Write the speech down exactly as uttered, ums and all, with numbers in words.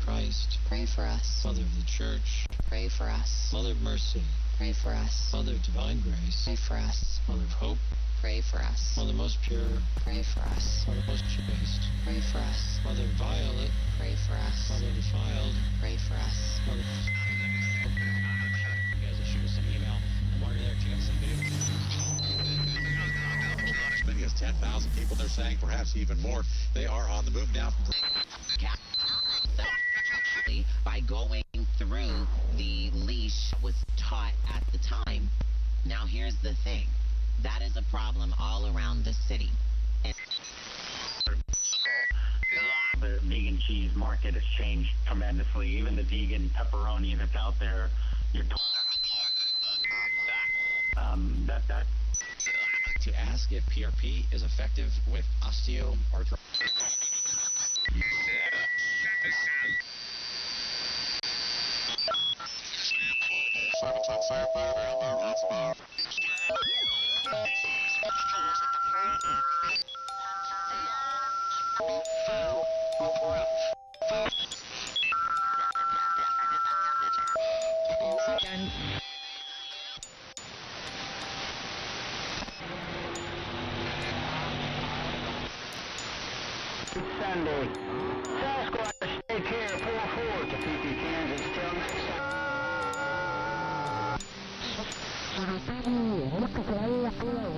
Christ, pray for us. Mother of the Church, Pray for us. Mother of Mercy, Pray for us. Mother of Divine Grace, Pray for us. Mother of Hope, Pray for us. Mother most pure, Pray for us. Mother most chaste, Pray for us. Mother violet, Pray for us. Mother defiled, Pray for us. Mother... You guys will shoot us an email. While you're there, check out some video. As many as ten thousand people, they're saying, perhaps even more. They are on the move now. By going through the leash was taught at the time. Now here's the thing. That is a problem all around the city. And the vegan cheese market has changed tremendously. Even the vegan pepperoni that's out there, you're t- um, that that. To ask if P R P is effective with osteoarthritis. Sunday. Sasquatch, take care, four four to P P Kansas. Till next time.